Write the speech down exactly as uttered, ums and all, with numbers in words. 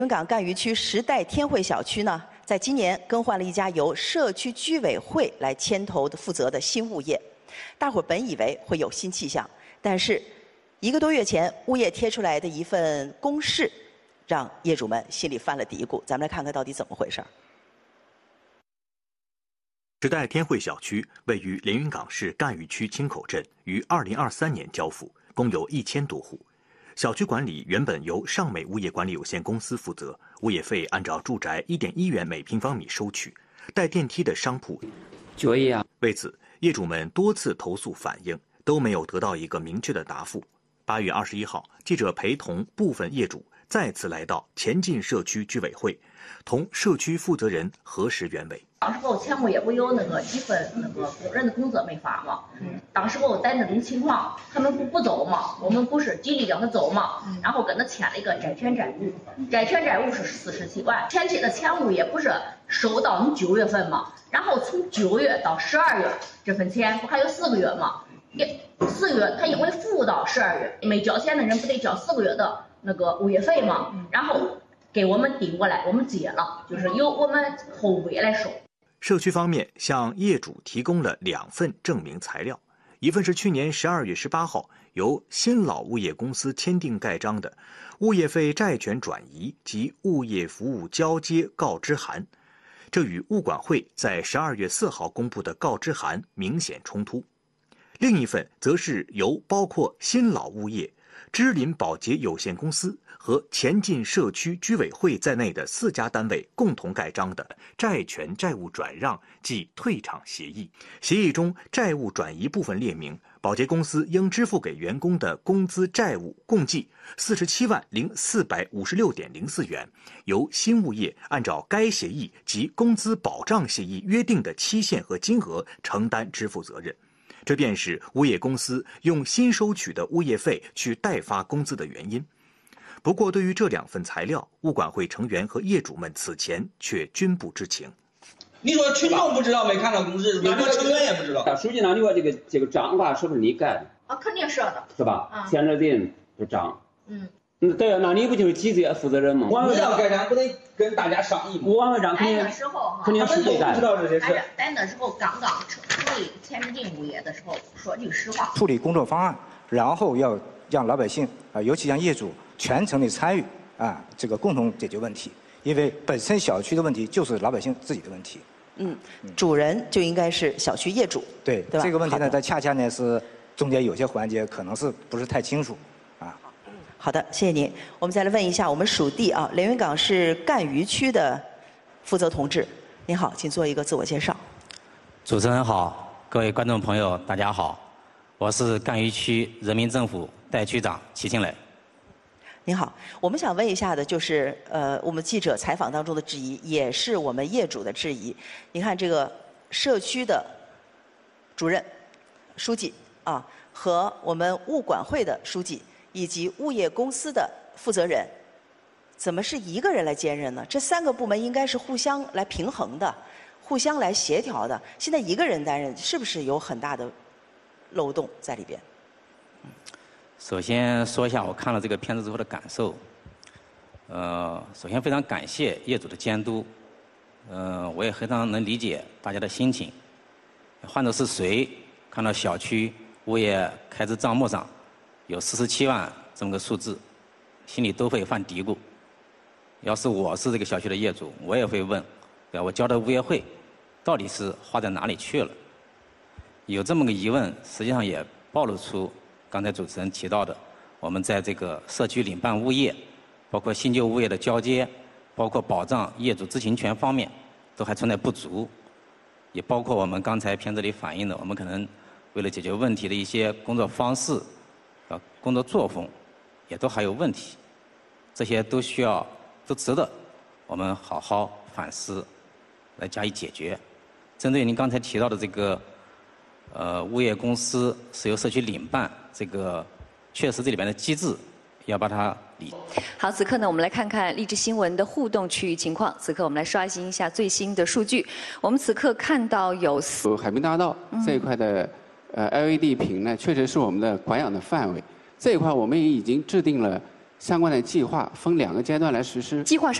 云港赣榆区时代天汇小区呢，在今年更换了一家由社区居委会来牵头的负责的新物业。大伙儿本以为会有新气象，但是一个多月前，物业贴出来的一份公示，让业主们心里翻了嘀咕。咱们来看看到底怎么回事。 时代天汇小区位于连云港市赣榆区青口镇，于二零二三年交付，共有一千多户。小区管理原本由上美物业管理有限公司负责，物业费按照住宅一点一元每平方米收取，带电梯的商铺就业啊。 为此，业主们多次投诉反映，都没有得到一个明确的答复。八月二十一号，记者陪同部分业主再次来到前进社区居委会，同社区负责人核实原委。 当时我前不也不有那个一份那个工人的工资没发嘛，嗯，当时我在那种情况，他们不不走嘛，我们不是极力让他走嘛，然后跟他签了一个债权债务，债权债务是四十七万，前期的钱物也不是收到你九月份嘛，然后从九月到十二月这份钱不还有四个月嘛，也四个月他因为服务到十二月，没交钱的人不得交四个月的那个物业费嘛，然后给我们顶过来，我们结了，就是由我们后备来收。 社区方面向业主提供了两份证明材料，一份是去年十二月十八号由新老物业公司签订盖章的物业费债权转移及物业服务交接告知函，这与物管会在十二月四号公布的告知函明显冲突。另一份则是由包括新老物业、芝林保洁有限公司和前进社区居委会在内的四家单位共同盖章的债权债务转让及退场协议。协议中债务转移部分列明，保洁公司应支付给员工的工资债务共计四十七万零四百五十六点零四元，由新物业按照该协议及工资保障协议约定的期限和金额承担支付责任。这便是物业公司用新收取的物业费去代发工资的原因。不过，对于这两份材料，物管会成员和业主们此前却均不知情。 你说群众不知道，没看到公示，委托成员也不知道。 书记长，你说这个这个章法是不是你盖的？ 啊，肯定是的， 是吧？啊，签着印是章。 嗯。 嗯，对啊，那你不就是集体负责人吗？ 你要盖章，不得跟大家商议吗？ 王会长肯定那时候哈， 肯定是盖的。 知道这些事。 在那时候刚刚处理前进物业的时候，说句实话， 处理工作方案，然后要让老百姓啊，尤其让业主全程的参与啊，这个共同解决问题。因为本身小区的问题就是老百姓自己的问题。 嗯，主人就应该是小区业主。 对， 对吧？ 这个问题呢，它恰恰呢是中间有些环节可能是不是太清楚。 好的，谢谢您。我们再来问一下我们属地啊，连云港市赣榆区的负责同志，您好，请做一个自我介绍。 主持人好，各位观众朋友，大家好，我是赣榆区人民政府代区长齐庆磊。 您好，我们想问一下的就是，呃，我们记者采访当中的质疑，也是我们业主的质疑。你看这个社区的主任、书记啊，和我们物管会的书记。以及物业公司的负责人，怎么是一个人来兼任呢？这三个部门应该是互相来平衡的，互相来协调的。现在一个人担任，是不是有很大的漏洞在里边？ 首先说一下我看了这个片子之后的感受。呃，首先非常感谢业主的监督，呃，我也非常能理解大家的心情。换作是谁看到小区物业开支账目上有四十七万这么个数字，心里都会犯嘀咕。要是我是这个小区的业主，我也会问，对吧？我交的物业费到底是花在哪里去了？有这么个疑问，实际上也暴露出刚才主持人提到的，我们在这个社区领办物业，包括新旧物业的交接，包括保障业主知情权方面，都还存在不足。也包括我们刚才片子里反映的，我们可能为了解决问题的一些工作方式。工作作风也都还有问题，这些都需要都值得我们好好反思，来加以解决。针对您刚才提到的这个呃物业公司是由社区领办，这个确实这里边的机制要把它理。 好，此刻呢，我们来看看荔枝新闻的互动区域情况。此刻我们来刷新一下最新的数据。我们此刻看到有海滨大道这一块的、嗯、呃 L E D 屏呢，确实是我们的管养的范围。这一块我们也已经制定了相关的计划分两个阶段来实施。 计划